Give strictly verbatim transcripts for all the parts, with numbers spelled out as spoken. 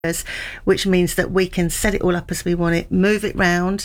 which means that we can set it all up as we want it, move it round.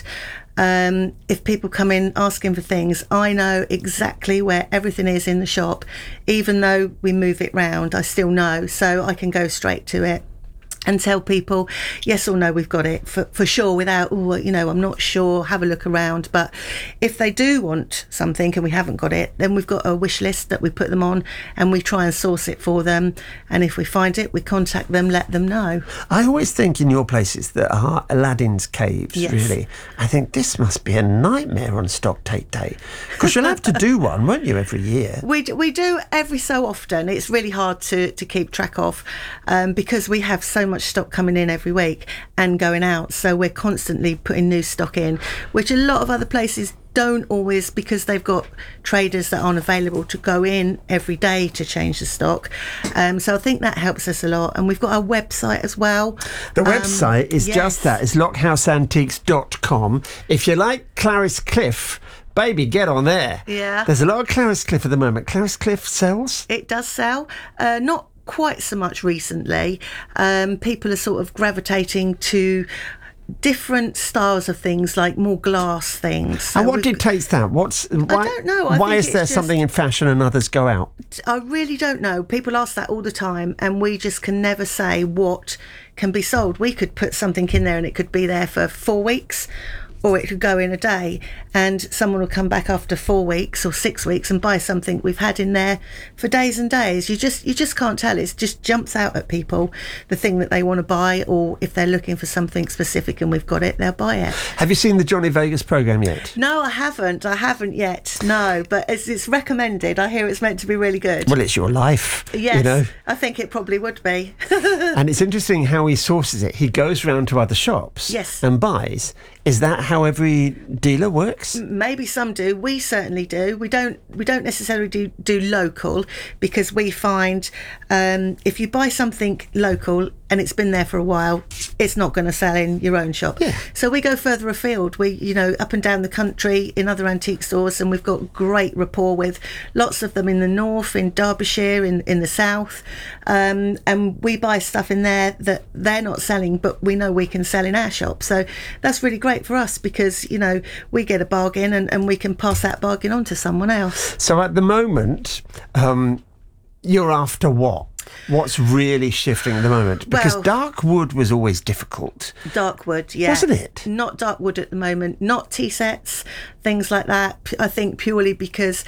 Um, if people come in asking for things, I know exactly where everything is in the shop. Even though we move it round, I still know, so I can go straight to it and tell people yes or no, we've got it for, for sure, without, oh, you know, I'm not sure, have a look around. But if they do want something and we haven't got it, then we've got a wish list that we put them on and we try and source it for them. And if we find it, we contact them, let them know. I always think in your places that are Aladdin's caves, yes. really. I think this must be a nightmare on stock take day, because you'll have to do one, won't you, every year? We do, we do every so often. It's really hard to, to keep track of um, because we have so much stock coming in every week and going out, so we're constantly putting new stock in, which a lot of other places don't always, because they've got traders that aren't available to go in every day to change the stock. Um, so I think that helps us a lot. And we've got our website as well. The um, website is yes. just that, it's lockhouse antiques dot com. If you like Clarice Cliff, baby, get on there. Yeah. There's a lot of Clarice Cliff at the moment. Clarice Cliff sells? It does sell. Uh, not quite so much recently. Um, people are sort of gravitating to different styles of things, like more glass things. So and what dictates that? What's why, I don't know. I why think is there it's something just, in fashion and others go out? I really don't know. People ask that all the time, and we just can never say what can be sold. We could put something in there and it could be there for four weeks. Or it could go in a day, and someone will come back after four weeks or six weeks and buy something we've had in there for days and days. You just you just can't tell. It just jumps out at people, the thing that they want to buy, or if they're looking for something specific and we've got it, they'll buy it. Have you seen the Johnny Vegas programme yet? No, I haven't. I haven't yet. No, but it's, it's recommended. I hear it's meant to be really good. Well, it's your life. Yes, you know? I think it probably would be. And it's interesting how he sources it. He goes round to other shops yes. and buys. Is that how every dealer works? Maybe some do. We certainly do. We don't. We don't necessarily do do local, because we find um, if you buy something local and it's been there for a while, it's not going to sell in your own shop. Yeah. So we go further afield. We, you know, up and down the country in other antique stores, and we've got great rapport with lots of them in the north, in Derbyshire, in in the south, um, and we buy stuff in there that they're not selling, but we know we can sell in our shop. So that's really great for us, because, you know, we get a bargain and, and we can pass that bargain on to someone else. So at the moment, um, you're after what? What's really shifting at the moment? Because Well, dark wood was always difficult. Dark wood, yeah. Wasn't it? Not dark wood at the moment. Not tea sets, things like that. P- I think purely because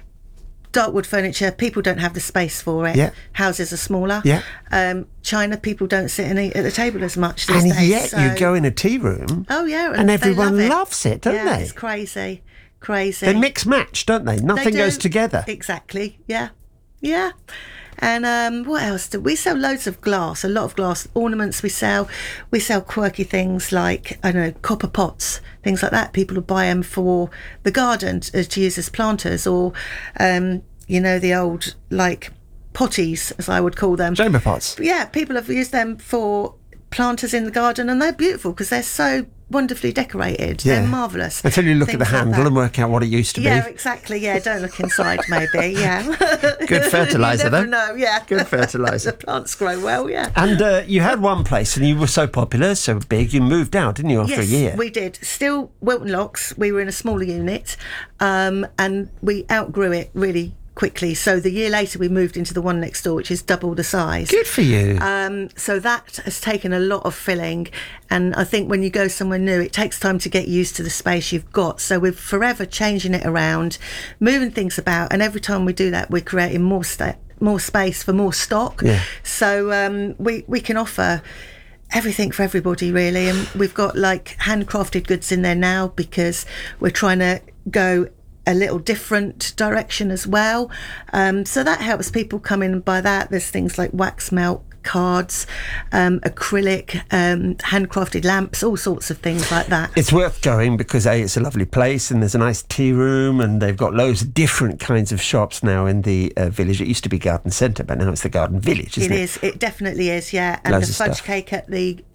dark wood furniture, people don't have the space for it. Yeah. Houses are smaller. Yeah. Um, China, people don't sit and eat at the table as much these And days. yet so- you go in a tea room Oh, yeah. and they everyone love it. loves it, don't yeah, they? It's crazy. Crazy. They mix match, don't they? Nothing They do. goes together. Exactly. Yeah. Yeah. And um, what else do we sell? Loads of glass, a lot of glass ornaments we sell. We sell quirky things like, I don't know, copper pots, things like that. People will buy them for the garden to, to use as planters, or, um, you know, the old, like, potties, as I would call them. Chamber pots. But yeah, people have used them for planters in the garden, and they're beautiful because they're so wonderfully decorated. Yeah. They're marvellous. Until you look at the Things like handle that. and work out what it used to Yeah, be. exactly. Yeah, don't look inside, maybe. Yeah. Good fertiliser, you never though. know, yeah. Good fertiliser. The plants grow well, yeah. And uh, you had one place and you were so popular, so big, you moved out, didn't you, after Yes, a year? we did. Still Wilton Locks. We were in a smaller unit, um, and we outgrew it really quickly. So the year later, we moved into the one next door, which is double the size. Good for you. Um, so that has taken a lot of filling, and I think when you go somewhere new, it takes time to get used to the space you've got. So we're forever changing it around, moving things about, and every time we do that, we're creating more sta- more space for more stock. Yeah. So um, we we can offer everything for everybody, really, and we've got like handcrafted goods in there now, because we're trying to go a little different direction as well. Um, so that helps people come in and buy that. There's things like wax melt cards, um, acrylic, um, handcrafted lamps, all sorts of things like that. It's worth going because A, it's a lovely place and there's a nice tea room and they've got loads of different kinds of shops now in the uh, village. It used to be Garden Centre, but now it's the Garden Village, isn't it? It is. It definitely is, yeah. And Loads the of fudge stuff. cake at the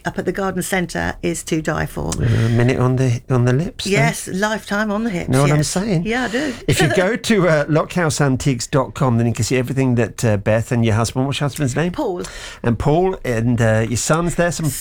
up at the garden centre is to die for. A minute on the on the lips. Yes, then. Lifetime on the hips. Know what yes. I'm saying? Yeah, I do. If you go to uh, lockhouse antiques dot com, then you can see everything that uh, Beth and your husband, what's your husband's name? Paul. And Paul and uh, your son's there, some